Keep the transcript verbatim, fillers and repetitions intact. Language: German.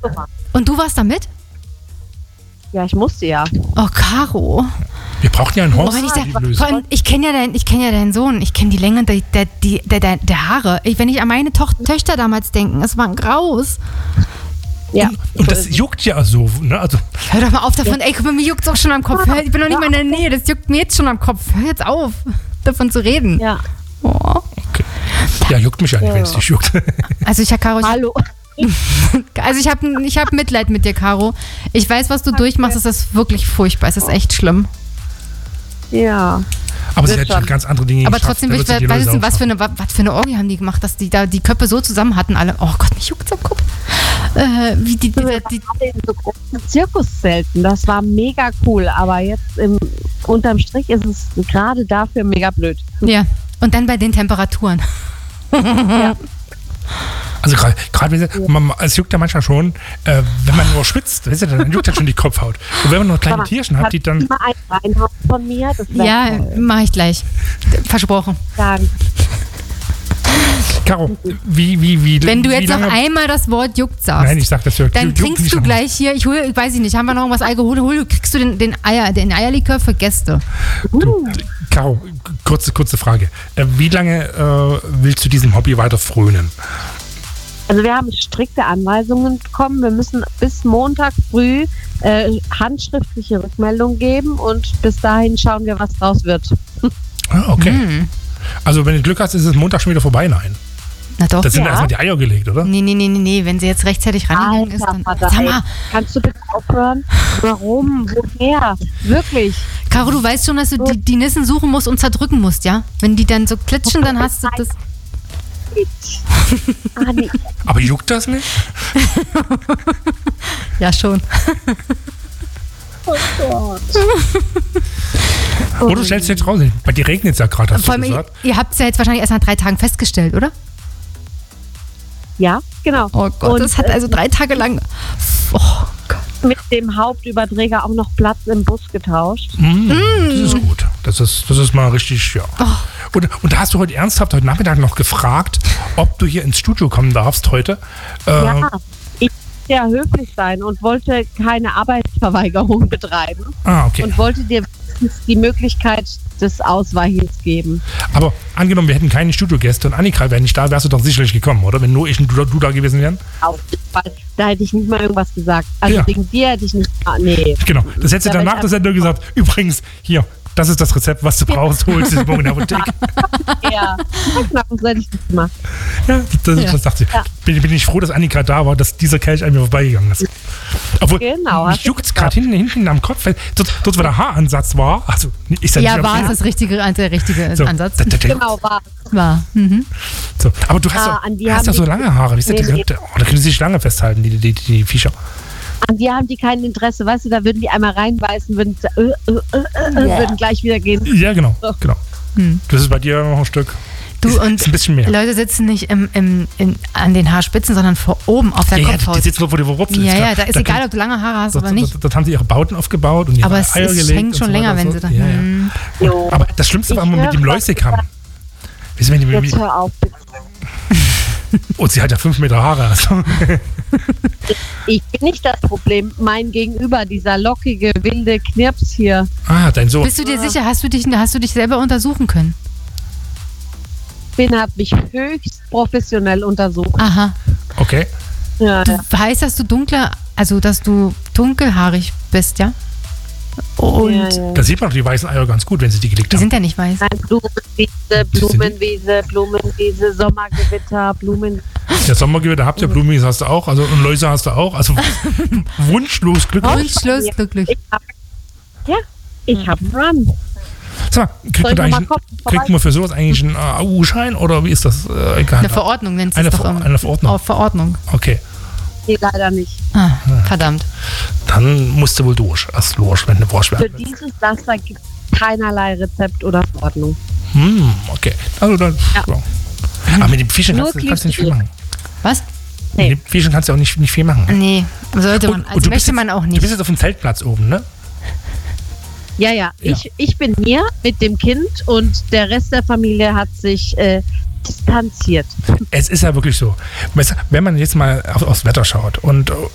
Und du warst da mit? Ja, ich musste ja. Oh, Caro. Wir brauchen ja einen Horst. Oh, ich da, ich kenne ja, dein, ich kenn ja deinen Sohn. Ich kenne die Länge der, der, der, der, der Haare. Ich, wenn ich an meine Toch- Töchter damals denke, es war ein Graus. Ja. Und, und das juckt ja so. Ne? Also, hör doch mal auf davon. Ey, guck mal, mir juckt es auch schon am Kopf. Hör, ich bin noch nicht mal in der Nähe. Das juckt mir jetzt schon am Kopf. Hör jetzt auf, davon zu reden. Ja. Oh. Okay. Ja, juckt mich eigentlich, ja. wenn es dich juckt. Also ich, Caro, ich, Hallo. Also ich habe ich hab Mitleid mit dir, Caro. Ich weiß, was du durchmachst. Es ist wirklich furchtbar. Es ist echt schlimm. Ja. Aber sie hat schon ganz andere Dinge Aber geschafft. trotzdem, ich weiß nicht, was für, eine, was für eine Orgie haben die gemacht, dass die da die Köpfe so zusammen hatten, alle. Oh Gott, mich juckt's am Kopf. Äh, wie die, die, die, die, in so großen Zirkuszelten, das war mega cool, aber jetzt im, unterm Strich ist es gerade dafür mega blöd. Ja, und dann bei den Temperaturen. Ja. Also gerade, ja. es juckt ja manchmal schon, äh, wenn man nur schwitzt, weißt du, dann juckt ja schon die Kopfhaut. Und wenn man noch kleine Tierchen hat, die dann... Immer ein Reinhauen von mir? Das ja, mache ich gleich. Versprochen. Danke. Caro, wie, wie, wie... Wenn du wie jetzt lange, noch einmal das Wort juckt sagst, nein, ich sag das juckt, dann juckt trinkst nicht du noch. gleich hier, ich hole, ich weiß ich nicht, haben wir noch irgendwas Alkohol, hol, kriegst du den, den, Eier, den Eierlikör für Gäste. Du, Caro, kurze, kurze Frage. Äh, wie lange äh, willst du diesem Hobby weiter frönen? Also wir haben strikte Anweisungen bekommen. Wir müssen bis Montag früh äh, handschriftliche Rückmeldung geben und bis dahin schauen wir, was draus wird. Ah, okay. Hm. Also wenn du Glück hast, ist es Montag schon wieder vorbei, nein? Na doch. Da sind Ja. erstmal die Eier gelegt, oder? Nee, nee, nee, nee, nee. Wenn sie jetzt rechtzeitig rangegangen ist, dann... Alter, Sag mal, kannst du bitte aufhören? Warum? Woher? Wirklich? Caro, du weißt schon, dass du die, die Nissen suchen musst und zerdrücken musst, ja? Wenn die dann so klitschen, dann hast du das... Ah, nee. Aber juckt das nicht? Ja, schon. Oh Gott. Oder stellst du jetzt raus? Bei dir regnet es ja gerade, hast Vor du allem, gesagt. ihr, ihr habt es ja jetzt wahrscheinlich erst nach drei Tagen festgestellt, oder? Ja, genau. Oh Gott, Und, das hat also drei Tage lang... Oh Gott. mit dem Hauptüberträger auch noch Platz im Bus getauscht. Mm, das ist gut. Das ist, das ist mal richtig, ja. Oh. Und, und da hast du heute ernsthaft heute Nachmittag noch gefragt, ob du hier ins Studio kommen darfst heute. Äh, Ja, ich wollte ja höflich sein und wollte keine Arbeitsverweigerung betreiben ah, okay. und wollte dir die Möglichkeit des Ausweichens geben. Aber angenommen, wir hätten keine Studiogäste und Annika wäre nicht da, wärst du doch sicherlich gekommen, oder? Wenn nur ich und du, du da gewesen wären? Auf jeden Fall. Da hätte ich nicht mal irgendwas gesagt. Also Ja. wegen dir hätte ich nicht... Ah, nee. Genau. Das hättest du Da dann wär nach ich der Sendung gesagt, übrigens, hier, das ist das Rezept, was du brauchst, holst du es morgen in der Apotheke. Ja, genau, so hätte ich das gemacht. Ja, das, Ja. das dachte ich. Ja. Bin, bin ich froh, dass Annika da war, dass dieser Kelch an mir vorbeigegangen ist. Obwohl, Genau, mich hast juckt es du gerade hinten, hinten am Kopf, weil dort, dort, wo der Haaransatz war, also ich sag Ja, nicht, war ob- es das richtige, der richtige so, Ansatz? da- da- da- Genau, war. War. Mhm. So. Aber du hast Ah, ja an die hast haben ja so die- lange Haare, weißt du, Nee, die, nee. oh, da können sie sich lange festhalten, die, die, die, die Viecher. An die haben die kein Interesse, weißt du, da würden die einmal reinbeißen, würden, äh, äh, äh, äh, Ja. würden gleich wieder gehen. Ja, genau, genau. Hm. Das ist bei dir noch ein Stück. Du ist, und ist ein bisschen mehr. Leute sitzen nicht im, im, in, an den Haarspitzen, sondern vor oben auf der Ja, ja, Kopfhaut. die sitzen nur, wo du verwurzelt Ja, ist, ja, klar. da ist Da egal, können- ob du lange Haare hast Dort, oder nicht. dort, dort haben sie ihre Bauten aufgebaut und ihre Aber es, Eier es gelegt. hängt und schon so länger, weiter wenn und sie so. da... Ja, ja. Hm. Jo. Aber das Schlimmste war Ich immer mit höre, dem was Läusekamm. du Weißt du, wenn die, Jetzt mit, hör auf, bitte. oh, sie hat ja fünf Meter Haare. Also. Ich bin nicht das Problem. Mein Gegenüber, dieser lockige, wilde Knirps hier. Ah, dein Sohn. Bist du dir sicher, hast du, dich, hast du dich selber untersuchen können? Ben hat mich höchst professionell untersucht. Aha. Okay. Ja, Du, ja. heißt, dass du dunkler, also dass du dunkelhaarig bist, ja? Und Ja, ja. Da sieht man doch die weißen Eier ganz gut, wenn sie die gelegt die haben. sind ja nicht weiß. Nein, Blumenwiese, Blumenwiese, Blumenwiese, Sommergewitter, Blumen. Der Sommergewitter habt ihr, Blumis hast du auch, also und Läuse hast du auch. Also wunschlos glücklich. Wunschlos glücklich. Ich hab, ja, ich hab Run. Sag mal, kriegt Soll man, da ich noch eigentlich, mal Kopf vorbei? kriegt man für sowas eigentlich einen A U-Schein oder wie ist das? Äh, egal. Eine Verordnung nennt sich Eine doch Ver- immer. eine Verordnung. Oh, Verordnung. Okay, Nee, leider nicht. Ah, verdammt. dann musst du wohl durch. Erst durch, wenn du Wurst Für werden. dieses Laster gibt es keinerlei Rezept oder Verordnung. Hm, okay. Also dann, ja. Ja. Aber mit den Fischen Nur kannst, du- kannst du nicht viel Klischee. machen. Was? Mit den Fischen kannst du auch nicht, nicht viel machen. Nee, sollte man. Und- und Also du bist möchte man jetzt- auch Du nicht. bist jetzt auf dem Zeltplatz oben, ne? Ja, ja, Ja. Ich, ich bin hier mit dem Kind und der Rest der Familie hat sich äh, distanziert. Es ist ja wirklich so. Weißt du, wenn man jetzt mal auf, aufs Wetter schaut und